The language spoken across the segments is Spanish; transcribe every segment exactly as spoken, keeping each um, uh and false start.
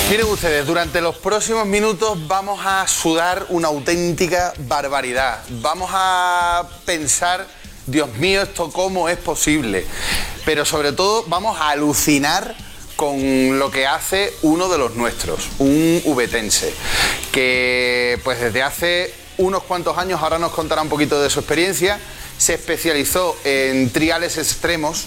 Miren ustedes, durante los próximos minutos vamos a sudar una auténtica barbaridad. Vamos a pensar, Dios mío, ¿esto cómo es posible? Pero sobre todo vamos a alucinar con lo que hace uno de los nuestros, un ubetense, que pues desde hace unos cuantos años, ahora nos contará un poquito de su experiencia, se especializó en triales extremos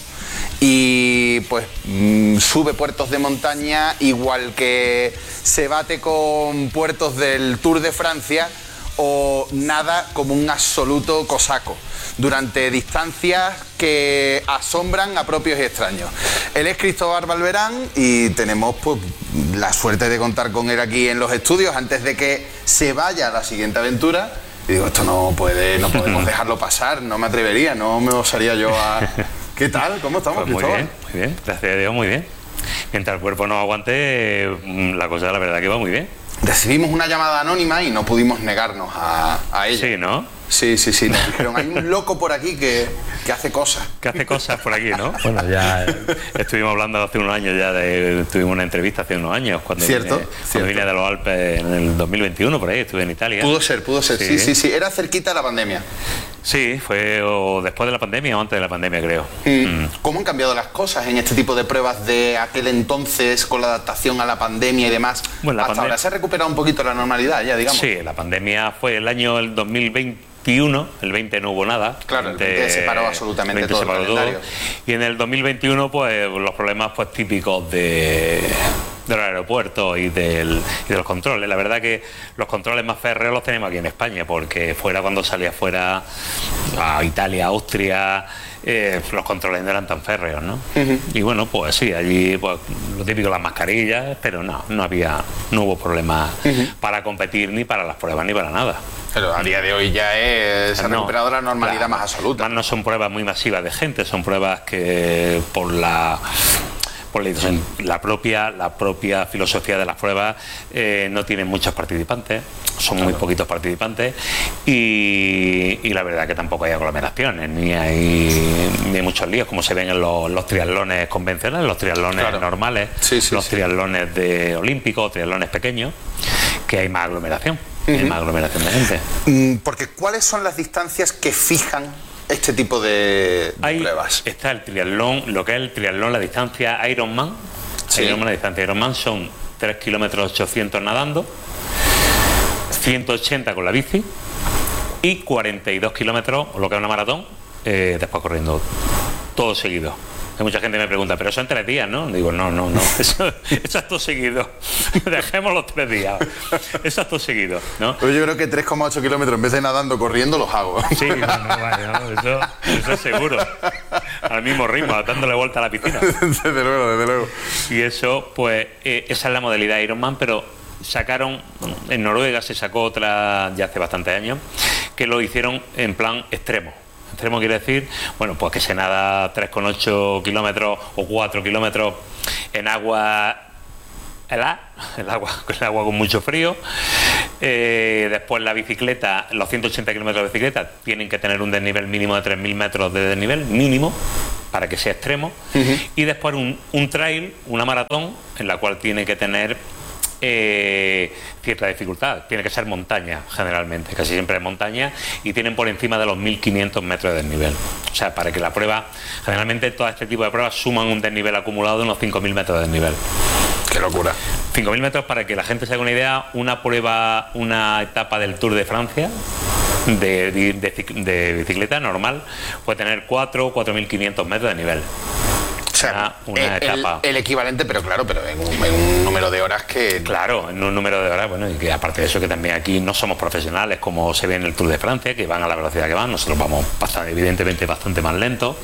y pues mmm, sube puertos de montaña, igual que se bate con puertos del Tour de Francia o nada como un absoluto cosaco durante distancias que asombran a propios y extraños. Él es Cristóbal Barberán y tenemos pues la suerte de contar con él aquí en los estudios antes de que se vaya a la siguiente aventura. Y digo, esto no puede, no podemos dejarlo pasar, no me atrevería, no me osaría yo a... ¿Qué tal? ¿Cómo estamos, pues muy Cristóbal? Bien, muy bien, gracias a Dios, muy bien. Mientras el cuerpo no aguante, la cosa la verdad que va muy bien. Recibimos una llamada anónima y no pudimos negarnos a, a ella. Sí, ¿no? Sí, sí, sí, nos dijeron, hay un loco por aquí que, que hace cosas. Que hace cosas por aquí, ¿no? Bueno, ya estuvimos hablando hace unos años ya, de, tuvimos una entrevista hace unos años, cuando, ¿Cierto? vine, cuando ¿Cierto? vine de los Alpes en el dos mil veintiuno, por ahí, estuve en Italia. Pudo ser, pudo ser, sí, sí, sí, sí. Era cerquita de la pandemia. Sí, fue o después de la pandemia o antes de la pandemia, creo. Mm. ¿Cómo han cambiado las cosas en este tipo de pruebas de aquel entonces con la adaptación a la pandemia y demás? Bueno, la Hasta pandem- ahora se ha recuperado un poquito la normalidad ya, digamos. Sí, la pandemia fue el año el dos mil veintiuno, el veinte no hubo nada. Claro, el veinte se paró absolutamente veinte todo se paró el todo. calendario. Y en el dos mil veintiuno, pues los problemas pues típicos de del aeropuerto y, del, y de los controles. La verdad que los controles más férreos los tenemos aquí en España, porque fuera, cuando salía fuera a Italia, Austria, eh, los controles no eran tan férreos, ¿no? Uh-huh. Y bueno, pues sí, allí pues lo típico, las mascarillas, pero no, no había, no hubo problemas uh-huh. para competir, ni para las pruebas, ni para nada. Pero a día de hoy ya es, se ha no, recuperado la normalidad la, más absoluta. No son pruebas muy masivas de gente, son pruebas que por la... por la propia, la propia filosofía de las pruebas eh, no tienen muchos participantes, son claro. muy poquitos participantes y, y la verdad que tampoco hay aglomeraciones, ni hay, ni hay muchos líos como se ven en los, los triatlones convencionales, los triatlones claro. normales, sí, sí, los sí. triatlones de olímpicos, triatlones pequeños, que hay más aglomeración, uh-huh. hay más aglomeración de gente. Mm, porque ¿cuáles son las distancias que fijan este tipo de, de Ahí pruebas? Está el triatlón, lo que es el triatlón, la distancia Ironman. Sí. Ironman, la distancia Ironman son tres kilómetros ochocientos nadando, ciento ochenta con la bici y cuarenta y dos kilómetros, o lo que es una maratón, eh, después corriendo, todo seguido. Hay mucha gente que me pregunta, pero eso en tres días, ¿no? Digo, no, no, no, eso, eso es todo seguido. Dejemos los tres días. Eso es todo seguido, ¿no? Pero yo creo que tres coma ocho kilómetros en vez de nadando, corriendo, los hago. Sí, no, no, vale, no, eso, eso es seguro. Al mismo ritmo, dándole vuelta a la piscina. Desde luego, desde luego. Y eso, pues, eh, esa es la modalidad Ironman, pero sacaron, en Noruega se sacó otra ya hace bastantes años, que lo hicieron en plan extremo. Extremo quiere decir, bueno, pues que se nada tres coma ocho kilómetros o cuatro kilómetros en agua helada, el agua, el agua con mucho frío. Eh, después la bicicleta, los ciento ochenta kilómetros de bicicleta tienen que tener un desnivel mínimo de tres mil metros de desnivel, mínimo, para que sea extremo. Uh-huh. Y después un, un trail, una maratón, en la cual tiene que tener Eh, cierta dificultad, tiene que ser montaña generalmente, casi siempre es montaña y tienen por encima de los mil quinientos metros de desnivel, o sea, para que la prueba, generalmente todo este tipo de pruebas suman un desnivel acumulado de unos cinco mil metros de desnivel. ¡Qué locura! cinco mil metros, para que la gente se haga una idea, una prueba, una etapa del Tour de Francia de, de, de, de bicicleta normal puede tener cuatro o cuatro mil quinientos metros de nivel. O sea, una el, etapa. El equivalente, pero claro, pero en un, en un número de horas que... Claro, en un número de horas, bueno, y que aparte de eso, que también aquí no somos profesionales como se ve en el Tour de Francia, que van a la velocidad que van, nosotros vamos bastante, evidentemente bastante más lento,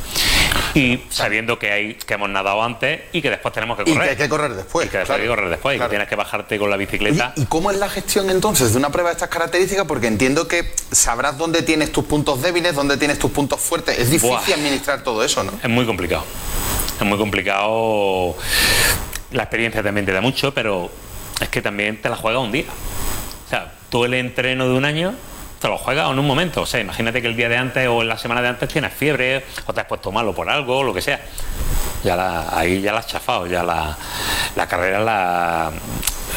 y sabiendo que hay que hemos nadado antes y que después tenemos que correr. Y que hay que correr después. Y que después claro, hay que correr después, claro. y que tienes que bajarte con la bicicleta. Oye, ¿y cómo es la gestión entonces de una prueba de estas características? Porque entiendo que sabrás dónde tienes tus puntos débiles, dónde tienes tus puntos fuertes. Es difícil Buah. administrar todo eso, ¿no? Es muy complicado. Es muy complicado, la experiencia también te da mucho, pero es que también te la juegas un día. O sea, todo el entreno de un año te lo juegas en un momento. O sea, imagínate que el día de antes o la semana de antes tienes fiebre o te has puesto malo por algo, lo que sea. Ya la, ahí ya la has chafado, ya la, la carrera la,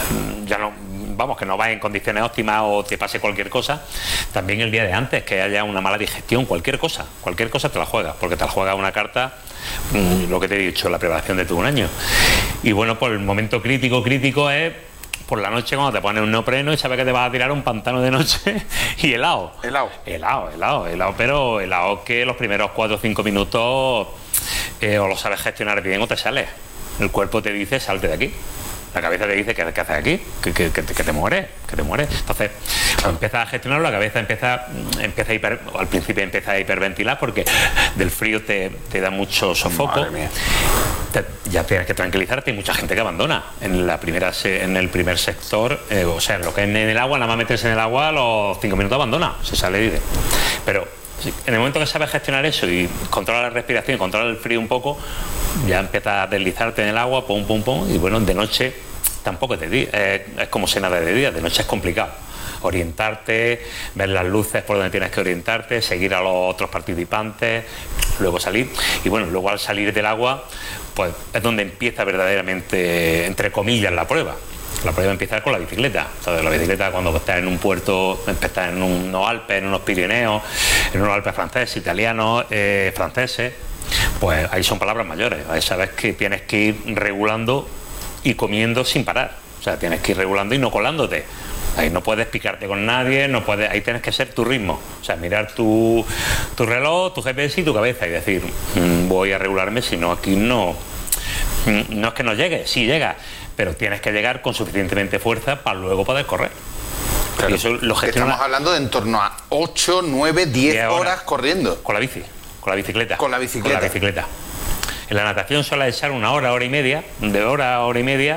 ya no, vamos, que no vas en condiciones óptimas o te pase cualquier cosa, también el día de antes, que haya una mala digestión, cualquier cosa, cualquier cosa te la juegas, porque te la juega una carta, mmm, lo que te he dicho, la preparación de todo un año. Y bueno, pues el momento crítico, crítico es por la noche cuando te pones un neopreno y sabes que te vas a tirar un pantano de noche y helado. Helado. Helado, helado, helado, pero helado que los primeros cuatro o cinco minutos eh, o lo sabes gestionar bien o te sales. El cuerpo te dice salte de aquí. La cabeza te dice que, que haces aquí, que, que, que, que te mueres, que te mueres. Entonces, cuando empiezas a gestionarlo, la cabeza empieza, empieza a hiper, al principio empieza a hiperventilar porque del frío te, te da mucho sofoco. Te, ya tienes que tranquilizarte. Hay mucha gente que abandona en la primera en el primer sector, eh, o sea, en lo que es en el agua, nada más meterse en el agua, a los cinco minutos abandona, se sale y dice. Pero en el momento que sabes gestionar eso y controlar la respiración, controlar el frío un poco, ya empiezas a deslizarte en el agua, pum, pum, pum, y bueno, de noche tampoco te di, eh, es como se nada de día, de noche es complicado. Orientarte, ver las luces por donde tienes que orientarte, seguir a los otros participantes, luego salir. Y bueno, luego al salir del agua, pues es donde empieza verdaderamente, entre comillas, la prueba. La prueba empieza con la bicicleta. Entonces, la bicicleta, cuando estás en un puerto, estás en unos Alpes, en unos Pirineos, en unos Alpes franceses, italianos, eh, franceses, pues ahí son palabras mayores. Ahí sabes que tienes que ir regulando y comiendo sin parar. O sea, tienes que ir regulando y no colándote. Ahí no puedes picarte con nadie, no puedes, ahí tienes que ser tu ritmo. O sea, mirar tu, tu reloj, tu G P S y tu cabeza y decir, mmm, voy a regularme, si no aquí no. No es que no llegue, sí llega, pero tienes que llegar con suficientemente fuerza para luego poder correr. Claro. Y eso lo gestiona. Estamos hablando de en torno a ocho, nueve, diez horas, horas corriendo. Con la bici, con la bicicleta. Con la bicicleta. Con la bicicleta. En la natación suele echar una hora, hora y media, de hora a hora y media,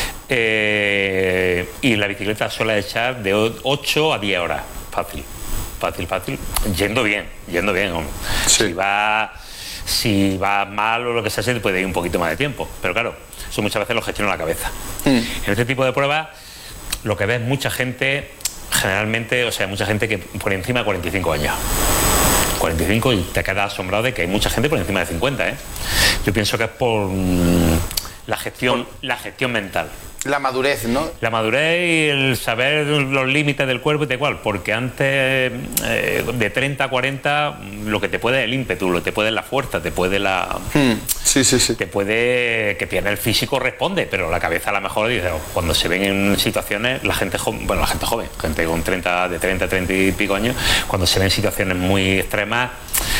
eh, y la bicicleta suele echar de ocho a diez horas. Fácil, fácil, fácil. Yendo bien, yendo bien. Sí. Si va... Si va mal o lo que sea, se te puede ir un poquito más de tiempo. Pero claro, eso muchas veces lo gestiona la cabeza. Mm. En este tipo de pruebas, lo que ves mucha gente, generalmente, o sea, mucha gente que por encima de cuarenta y cinco años. cuarenta y cinco y te quedas asombrado de que hay mucha gente por encima de cincuenta, ¿eh? Yo pienso que es por mm, la gestión, por... la gestión mental. La madurez, ¿no? La madurez y el saber los límites del cuerpo y de cual, porque antes eh, de treinta a cuarenta lo que te puede es el ímpetu, lo que te puede es la fuerza, te puede la... Hmm. Sí, sí, sí. Te puede que pierde el físico, responde, pero la cabeza a lo mejor dice, cuando se ven en situaciones, la gente joven, bueno, la gente joven, gente con treinta, de treinta, treinta y pico años, cuando se ven en situaciones muy extremas,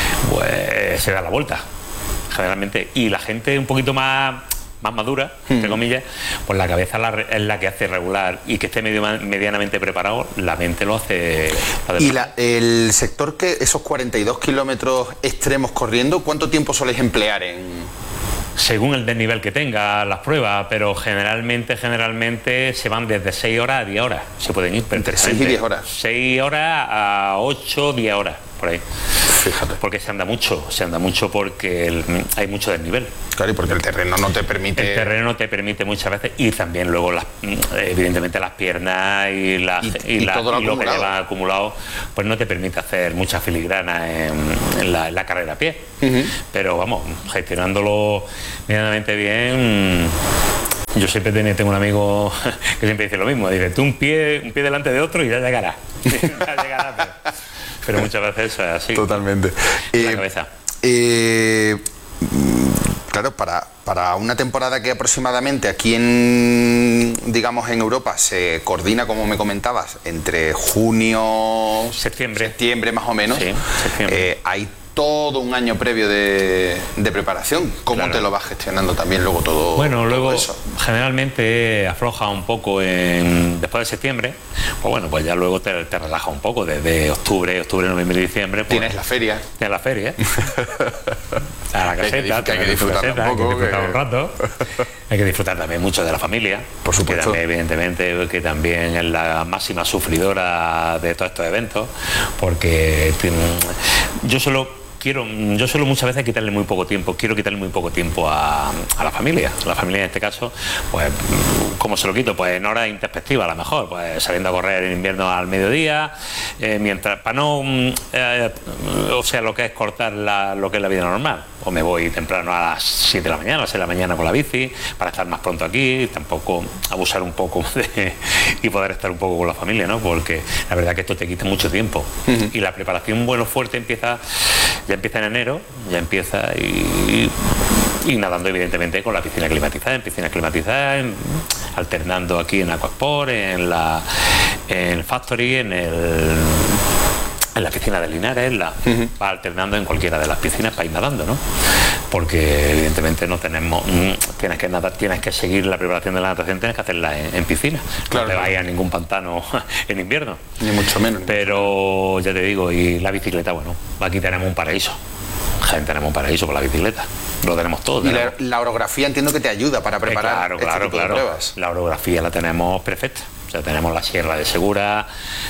pues se da la vuelta, generalmente. Y la gente un poquito más... más madura, entre comillas, pues la cabeza es la que hace regular y que esté medio, medianamente preparado, la mente lo hace... Y la, el sector que esos cuarenta y dos kilómetros extremos corriendo, ¿cuánto tiempo soléis emplear en...? Según el desnivel que tenga las pruebas, pero generalmente generalmente se van desde seis horas a diez horas, se pueden ir entre seis y diez horas. seis horas a ocho, diez horas, por ahí. Fíjate. Porque se anda mucho, se anda mucho porque el, hay mucho desnivel. Claro, y porque el terreno no te permite... El terreno no te permite muchas veces, y también luego las, evidentemente las piernas y, las, y, y, y, la, todo lo, y lo que lleva acumulado, pues no te permite hacer muchas filigranas en, en, la, en la carrera a pie. Uh-huh. Pero vamos, gestionándolo medianamente bien... Yo siempre tengo un amigo que siempre dice lo mismo, dice, tú un pie, un pie delante de otro y ya llegarás. ya llegarás, pero... pero muchas veces es así. Totalmente. La eh, cabeza. Eh, claro, para, para una temporada que aproximadamente aquí en, digamos, en Europa se coordina, como me comentabas, entre junio, septiembre, septiembre más o menos, sí, septiembre. Eh, hay todo un año previo de, de preparación. ¿Cómo claro. te lo vas gestionando también luego todo? Bueno, todo luego eso? Generalmente afloja un poco en, después de septiembre, pues bueno, pues ya luego te, te relaja un poco desde octubre, octubre, noviembre y diciembre. Pues, tienes la feria. Tienes la feria. A la caseta, que hay que disfrutar un poco, hay que disfrutar un rato. Hay que disfrutar también mucho de la familia. Por supuesto. Que también, evidentemente, que también es la máxima sufridora de todos estos eventos, porque yo solo quiero, yo suelo muchas veces quitarle muy poco tiempo, quiero quitarle muy poco tiempo a, a la familia. La familia en este caso, pues, ¿cómo se lo quito? Pues en hora introspectiva a lo mejor, pues saliendo a correr en invierno al mediodía, eh, mientras, para no, eh, o sea, lo que es cortar la, lo que es la vida normal. O me voy temprano a las siete de la mañana, a las seis de la mañana con la bici, para estar más pronto aquí, tampoco abusar un poco de, y poder estar un poco con la familia, ¿no? Porque la verdad que esto te quita mucho tiempo. Uh-huh. Y la preparación bueno fuerte empieza, ya empieza en enero, ya empieza y, y nadando evidentemente con la piscina climatizada, en piscina climatizada, en, alternando aquí en Aquasport, en la en Factory, en el en la piscina de Linares, la, uh-huh. va alternando en cualquiera de las piscinas para ir nadando, ¿no? Porque evidentemente no tenemos, tienes que nadar, tienes que seguir la preparación de la natación, tienes que hacerla en, en piscina, claro, no te vayas a ningún pantano en invierno, ni mucho menos. Pero ya te digo, y la bicicleta, bueno, aquí tenemos un paraíso. Gente, tenemos un paraíso por la bicicleta, lo tenemos todo. Y la, la orografía entiendo que te ayuda para preparar eh, claro, este claro, tipo claro. de pruebas. La orografía la tenemos perfecta. O sea, tenemos la Sierra de Segura,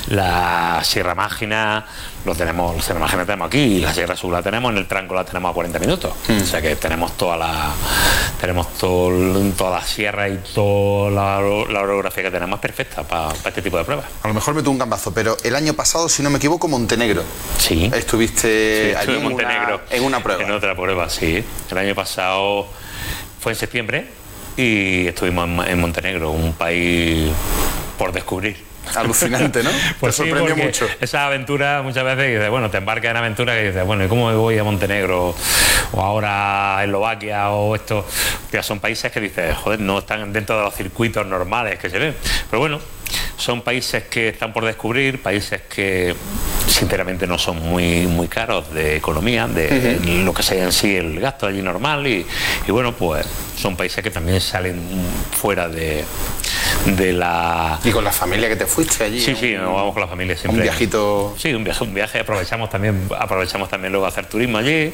la Sierra Mágina, lo tenemos, la Sierra Mágina la tenemos aquí, y la Sierra Segura la tenemos, en el Tranco la tenemos a cuarenta minutos. Mm. O sea que tenemos toda la tenemos todo, toda la sierra y toda la, la orografía que tenemos es perfecta para, para este tipo de pruebas. A lo mejor meto un gambazo, pero el año pasado, si no me equivoco, Montenegro. Sí. Estuviste sí, allí en Montenegro, una, en una prueba. En otra prueba, sí. El año pasado fue en septiembre y estuvimos en, en Montenegro, un país por descubrir. Alucinante, ¿no? Pues te sorprendió sí, mucho. Esa aventura muchas veces, dices, bueno, te embarcas en aventura que dices, bueno, ¿y cómo me voy a Montenegro? O ahora a Eslovaquia o esto. Ya son países que dices, joder, no están dentro de los circuitos normales que se ven. Pero bueno, son países que están por descubrir, países que sinceramente no son muy muy caros de economía, de uh-huh. lo que sea en sí el gasto allí normal y, y bueno, pues son países que también salen fuera de de la... ¿Y con la familia que te fuiste allí? Sí, sí, nos vamos con la familia siempre. Un viajito... Sí, un viaje, un viaje, aprovechamos también aprovechamos también luego hacer turismo allí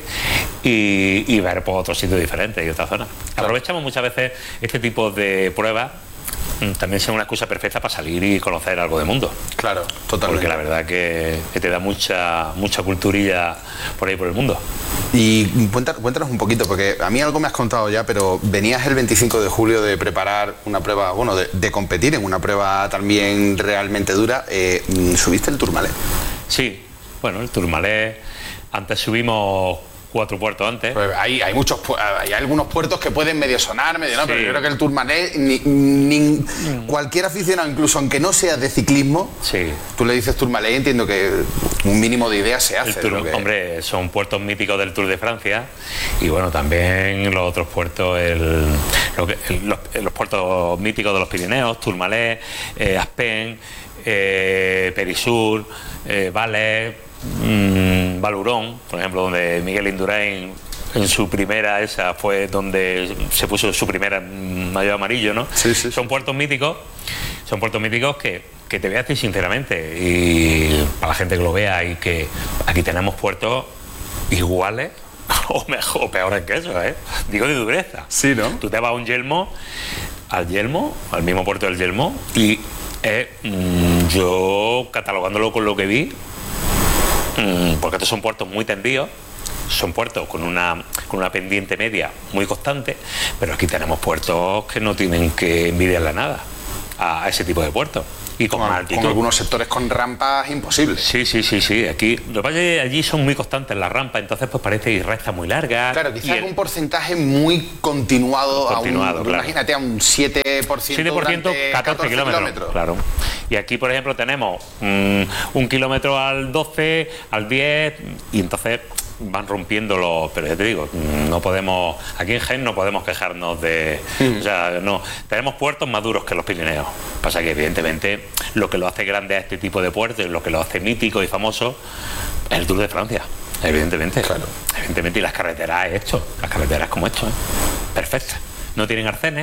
y, y ver por otros sitios diferentes y otras zonas. Claro. Aprovechamos muchas veces este tipo de pruebas, también sea una excusa perfecta para salir y conocer algo del mundo. Claro, totalmente. Porque la verdad que, que te da mucha mucha culturilla por ahí por el mundo. Y cuéntanos, cuéntanos un poquito, porque a mí algo me has contado ya, pero venías el veinticinco de julio de preparar una prueba, bueno, de, de competir en una prueba también realmente dura. Eh, ¿Subiste el Tourmalet? Sí, bueno, el Tourmalet, antes subimos cuatro puertos antes. Pues hay, hay muchos hay algunos puertos que pueden medio sonar, medio no, sí. Pero yo creo que el Tourmalet, ni, ni, mm. cualquier aficionado, incluso aunque no seas de ciclismo, sí. Tú le dices Tourmalet y entiendo que un mínimo de idea se hace. Tour, que... Hombre, son puertos míticos del Tour de Francia y bueno, también los otros puertos, el, lo que, el, los, los puertos míticos de los Pirineos, Tourmalet, eh, Aspen, eh, Perisur, eh, Valais, mmm, Valurón, por ejemplo, donde Miguel Indurain en su primera, esa fue donde se puso su primera maillot amarillo, ¿no? Sí, sí. Son puertos míticos, son puertos míticos que, que te voy a decir sinceramente, y para la gente que lo vea, y que aquí tenemos puertos iguales o mejor o peores que eso, ¿eh? Digo de dureza. Sí, ¿no? Tú te vas a un Yelmo, al Yelmo, al mismo puerto del Yelmo, y eh, mmm, yo catalogándolo con lo que vi, mmm, porque estos son puertos muy tendidos, son puertos con una, con una pendiente media muy constante, pero aquí tenemos puertos que no tienen que envidiarle nada a ese tipo de puertos. Y con, con, más altitud. Con algunos sectores con rampas imposibles. Sí, sí, sí, sí. Aquí, lo que pasa es que allí son muy constantes las rampas, entonces pues parece ir rectas muy largas. Claro, quizás el... un porcentaje muy continuado, continuado a un, claro. Imagínate a un siete por ciento, siete por ciento durante catorce kilómetros. kilómetros. Claro. Y aquí, por ejemplo, tenemos mmm, un kilómetro al doce, al diez, y entonces van rompiendo los, pero ya te digo, no podemos, aquí en Jaén no podemos quejarnos de, mm. o sea, no, tenemos puertos más duros que los Pirineos. Pasa que evidentemente lo que lo hace grande a este tipo de puertos, lo que lo hace mítico y famoso, es el Tour de Francia, evidentemente. Claro. Evidentemente, y las carreteras es esto, las carreteras como esto, ¿eh? Perfectas. No tienen arcenes,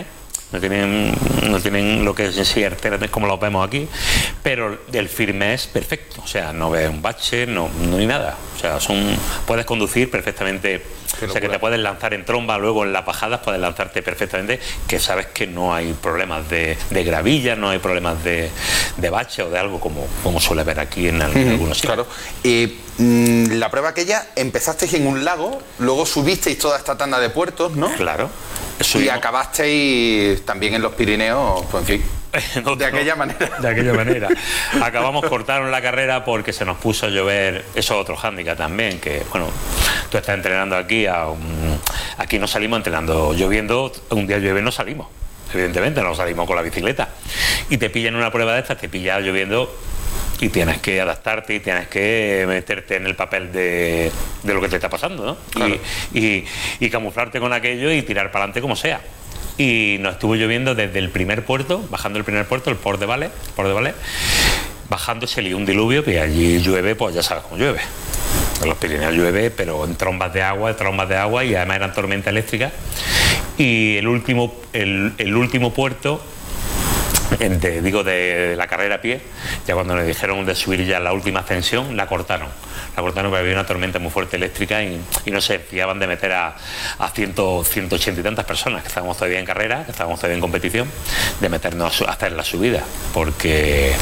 no tienen, no tienen lo que es en sí arterias como los vemos aquí, pero el firme es perfecto, o sea, no ves un bache, no, no hay nada, o sea, son, puedes conducir perfectamente, o sea, que te puedes lanzar en tromba, luego en las bajadas puedes lanzarte perfectamente, que sabes que no hay problemas de, de gravilla, no hay problemas de, de bache o de algo como, como suele ver aquí en, en algunos sitios. Claro. Eh, mm, la prueba aquella, empezasteis en un lago, luego subisteis toda esta tanda de puertos, ¿no? Claro. Y acabasteis también en los Pirineos, pues en fin, no, de aquella manera. De aquella manera. Acabamos, cortaron la carrera porque se nos puso a llover. Eso es otro hándicap también, que bueno, tú estás entrenando aquí, a un, aquí no salimos entrenando lloviendo, un día llueve no salimos, evidentemente no salimos con la bicicleta. Y te pillan una prueba de estas, te pillas lloviendo y tienes que adaptarte y tienes que meterte en el papel de, de lo que te está pasando, ¿no? Claro. Y, y, y camuflarte con aquello y tirar para adelante como sea. Y nos estuvo lloviendo desde el primer puerto, bajando el primer puerto, el Port de Vale, Port de Vale, bajando se lió un diluvio, que allí llueve, pues ya sabes cómo llueve. En los Pirineos llueve, pero en trombas de agua, trombas de agua, y además eran tormentas eléctricas. Y el último, el, el último puerto, de, digo, de, de la carrera a pie, ya cuando nos dijeron de subir ya la última ascensión, la cortaron. La cortaron porque había una tormenta muy fuerte eléctrica y, y no se fiaban de meter a, a ciento, ciento ochenta y tantas personas que estábamos todavía en carrera, que estábamos todavía en competición, de meternos a hacer la subida, porque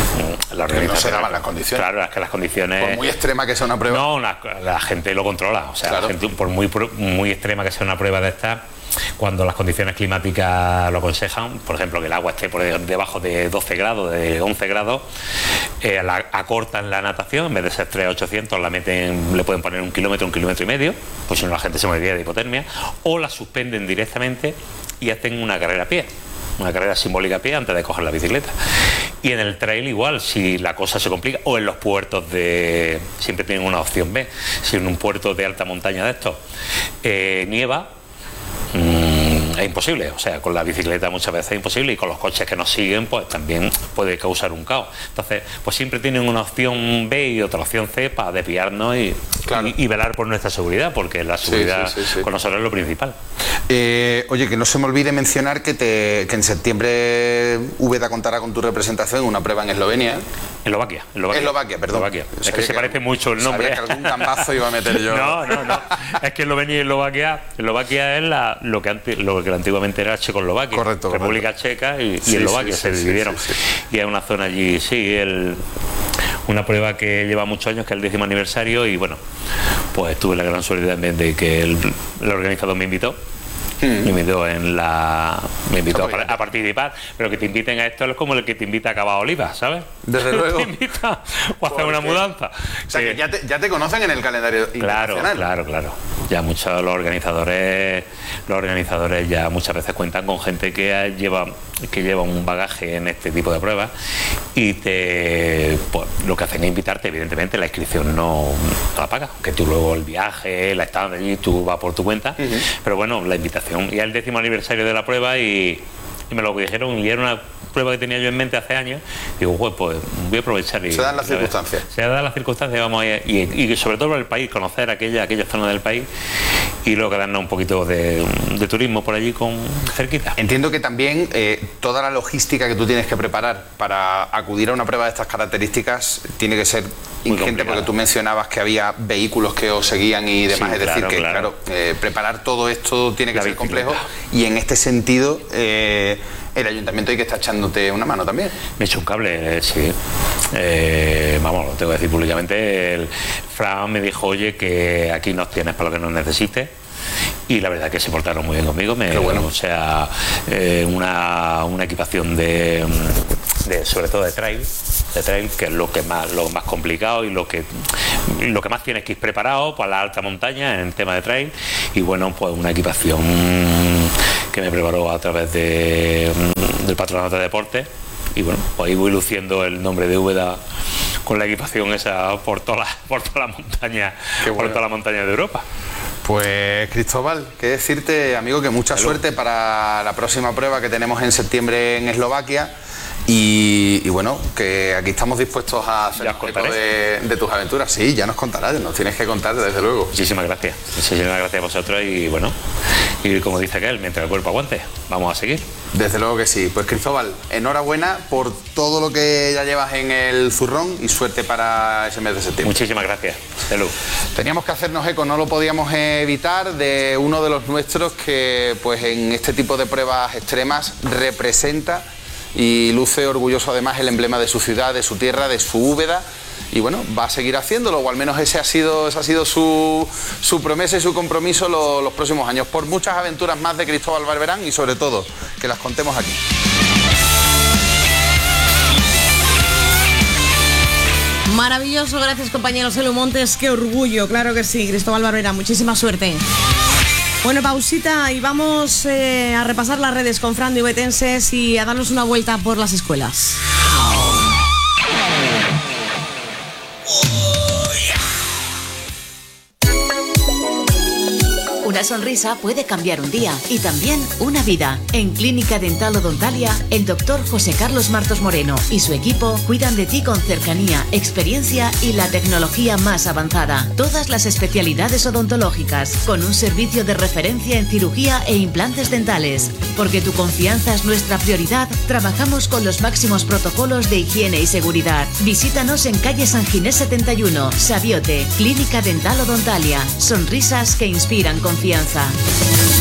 la organización, no se daban las condiciones. Claro, es que las condiciones... Por muy extrema que sea una prueba... No, la, la gente lo controla, o sea, claro. La gente, por muy, muy extrema que sea una prueba de estas, cuando las condiciones climáticas lo aconsejan, por ejemplo, que el agua esté por debajo de doce grados, de once grados, eh, la, acortan la natación, en vez de ser tres mil ochocientos la meten, le pueden poner un kilómetro, un kilómetro y medio, pues si no la gente se moriría de hipotermia, o la suspenden directamente y hacen una carrera a pie, una carrera simbólica a pie antes de coger la bicicleta. Y en el trail igual, si la cosa se complica, o en los puertos de... siempre tienen una opción B, si en un puerto de alta montaña de estos eh, nieva, Mm, es imposible, o sea, con la bicicleta muchas veces es imposible, y con los coches que nos siguen pues también puede causar un caos. Entonces pues siempre tienen una opción B y otra opción C para desviarnos y, claro. y, y velar por nuestra seguridad, porque la seguridad sí, sí, sí, sí. con nosotros es lo principal. eh, Oye, que no se me olvide mencionar que, te, que en septiembre Úbeda contará con tu representación en una prueba en Eslovenia. Eslovaquia, Eslovaquia, Eslovaquia, perdón. Eslovaquia. Es que se que, parece mucho el nombre. Sabía que algún gambazo iba a meter yo. No, no, no. Es que Eslovenia y Eslovaquia, Eslovaquia es la, lo, que antes, lo que antiguamente era Checoslovaquia. Correcto. República correcto. Checa y, sí, y Eslovaquia sí, sí, se sí, dividieron. Sí, sí, sí. Y hay una zona allí, sí, el, una prueba que lleva muchos años, que es el décimo aniversario, y bueno, pues tuve la gran suerte también de que el, el organizador me invitó. Hmm. Me invitó en la me invitó a, a participar, pero que te inviten a esto es como el que te invita a cavar olivas, ¿sabes? Desde luego. Te invita o a hacer una mudanza. O sea, que ya te, ya te conocen en el calendario claro, internacional. Claro, claro. Ya muchos de los organizadores, los organizadores ya muchas veces cuentan con gente que lleva que lleva un bagaje en este tipo de pruebas, y te pues, lo que hacen es invitarte, evidentemente la inscripción no, no la pagas, que tú luego el viaje, la estancia allí, tú vas por tu cuenta, uh-huh. pero bueno, la invitación. Y es el décimo aniversario de la prueba y, y me lo dijeron, y era una prueba que tenía yo en mente hace años. Digo, pues, pues voy a aprovechar. Y, se dan las circunstancias. Se dan las circunstancias, vamos a ir, y, y sobre todo el país, conocer aquella, aquella zona del país, y luego darnos un poquito de, de turismo por allí con cerquita. Entiendo que también eh, toda la logística que tú tienes que preparar para acudir a una prueba de estas características tiene que ser ingente, porque tú mencionabas que había vehículos que os seguían y demás, sí, es decir, claro, que claro, claro eh, preparar todo esto tiene que la ser bicicleta. complejo, y en este sentido eh, el ayuntamiento hay que estar echándote una mano también. Me he hecho un cable, eh, sí. Eh, vamos, lo tengo que decir públicamente. El Fran me dijo, oye, que aquí nos tienes para lo que nos necesites. Y la verdad que se portaron muy bien conmigo. Me, bueno. O sea, eh, una, una equipación de, de, sobre todo de trail, de trail, que es lo que más, lo más complicado y lo que, lo que más tienes que ir preparado para la alta montaña en tema de trail. Y bueno, pues una equipación que me preparó a través de, del Patronato de Deportes, y bueno, pues ahí voy luciendo el nombre de Úbeda con la equipación esa por toda la, por toda la montaña, bueno. por toda la montaña de Europa. Pues Cristóbal, qué decirte, amigo, que mucha Salud. suerte para la próxima prueba que tenemos en septiembre en Eslovaquia, Y, y bueno, que aquí estamos dispuestos a hacer Ya os contaré. de, de tus aventuras. Sí, ya nos contarás, nos tienes que contar, desde luego. Muchísimas gracias. Muchísimas gracias a vosotros y bueno, y como dice aquel, mientras el cuerpo aguante, vamos a seguir. Desde luego que sí. Pues Cristóbal, enhorabuena por todo lo que ya llevas en el zurrón y suerte para ese mes de septiembre. Muchísimas gracias. Salud. Teníamos que hacernos eco, no lo podíamos evitar, de uno de los nuestros que pues en este tipo de pruebas extremas representa y luce orgulloso además el emblema de su ciudad, de su tierra, de su Úbeda. Y bueno, va a seguir haciéndolo, o al menos ese ha sido, esa ha sido su, su promesa y su compromiso lo, los próximos años, por muchas aventuras más de Cristóbal Barberán y sobre todo que las contemos aquí. Maravilloso, gracias compañeros Elu Montes, qué orgullo, claro que sí, Cristóbal Barberán, muchísima suerte. Bueno, pausita y vamos eh, a repasar las redes con Fran de Ubetenses y a darnos una vuelta por las escuelas. Una sonrisa puede cambiar un día y también una vida. En Clínica Dental Odontalia, el doctor José Carlos Martos Moreno y su equipo cuidan de ti con cercanía, experiencia y la tecnología más avanzada. Todas las especialidades odontológicas, con un servicio de referencia en cirugía e implantes dentales. Porque tu confianza es nuestra prioridad, trabajamos con los máximos protocolos de higiene y seguridad. Visítanos en calle San Ginés setenta y uno, Sabiote, Clínica Dental Odontalia. Sonrisas que inspiran confianza.